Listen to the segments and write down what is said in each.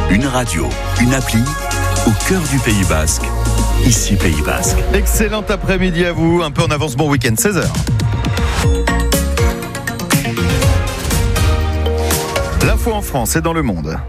Une radio, une appli, au cœur du Pays Basque. Ici Pays Basque. Excellent après-midi à vous, un peu en avance, bon week-end, 16h. L'info en France et dans le monde.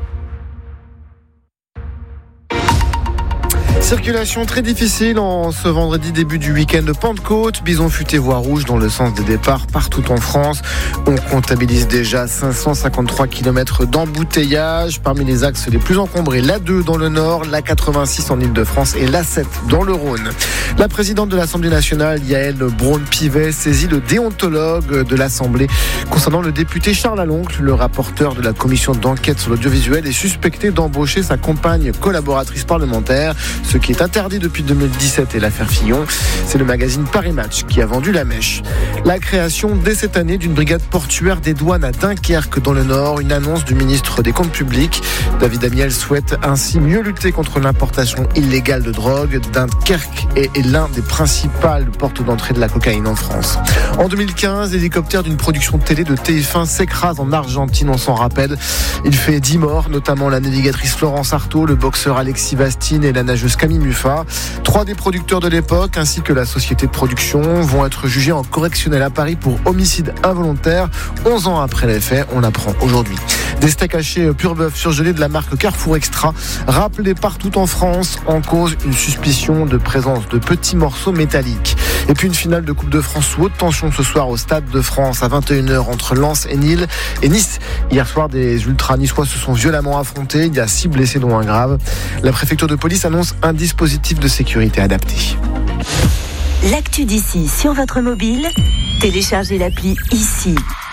Circulation très difficile en ce vendredi début du week-end de Pentecôte. Bison futé voie rouge dans le sens des départs partout en France. On comptabilise déjà 553 km d'embouteillage. Parmi les axes les plus encombrés, l'A2 dans le nord, l'A86 en Ile-de-France et l'A7 dans le Rhône. La présidente de l'Assemblée nationale, Yaël Braun-Pivet, saisit le déontologue de l'Assemblée concernant le député Charles Aloncle. Le rapporteur de la commission d'enquête sur l'audiovisuel est suspecté d'embaucher sa compagne collaboratrice parlementaire. Ce qui est interdit depuis 2017 et l'affaire Fillon. C'est le magazine Paris Match qui a vendu la mèche. La création dès cette année d'une brigade portuaire des douanes à Dunkerque dans le Nord, une annonce du ministre des Comptes publics. David Amiel souhaite ainsi mieux lutter contre l'importation illégale de drogue. Dunkerque est l'un des principales portes d'entrée de la cocaïne en France. En 2015, l'hélicoptère d'une production télé de TF1 s'écrase en Argentine, on s'en rappelle. Il fait 10 morts, notamment la navigatrice Florence Artaud, le boxeur Alexis Bastine et la nageuse Camille Muffat. 3 des producteurs de l'époque ainsi que la société de production vont être jugés en correctionnel à Paris pour homicide involontaire. 11 ans après les faits, on apprend aujourd'hui. Des steaks hachés pur bœuf surgelés de la marque Carrefour Extra, rappelés partout en France, en cause une suspicion de présence de petits morceaux métalliques. Et puis une finale de Coupe de France sous haute tension ce soir au Stade de France à 21h entre Lens et Nice. Hier soir, des ultras niçois se sont violemment affrontés. Il y a 6 blessés dont un grave. La préfecture de police annonce un dispositif de sécurité adapté. L'actu d'ici sur votre mobile, téléchargez l'appli ici.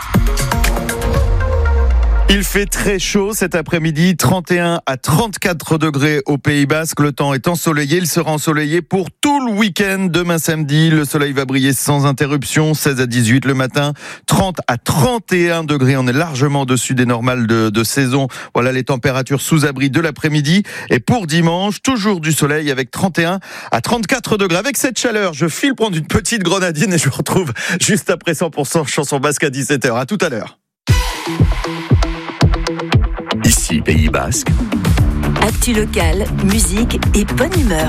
Il fait très chaud cet après-midi, 31 à 34 degrés au Pays Basque. Le temps est ensoleillé, il sera ensoleillé pour tout le week-end. Demain samedi, le soleil va briller sans interruption, 16 à 18 le matin, 30 à 31 degrés. On est largement au-dessus des normales de saison. Voilà les températures sous abri de l'après-midi. Et pour dimanche, toujours du soleil avec 31 à 34 degrés. Avec cette chaleur, je file prendre une petite grenadine et je vous retrouve juste après 100% chanson basque à 17h. À tout à l'heure. Ici Pays Basque. Actu locale, musique et bonne humeur.